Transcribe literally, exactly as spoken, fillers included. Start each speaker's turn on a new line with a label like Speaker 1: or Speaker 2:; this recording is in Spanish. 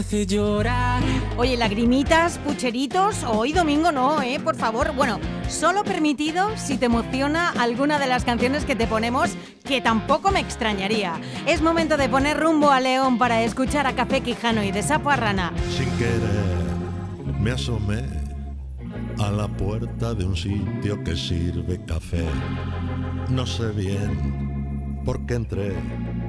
Speaker 1: Oye, lagrimitas, pucheritos, hoy domingo no, ¿eh? Por favor, bueno, solo permitido si te emociona alguna de las canciones que te ponemos, que tampoco me extrañaría. Es momento de poner rumbo a León para escuchar a Café Quijano y de Sapo a Rana.
Speaker 2: Sin querer me asomé a la puerta de un sitio que sirve café. No sé bien por qué entré,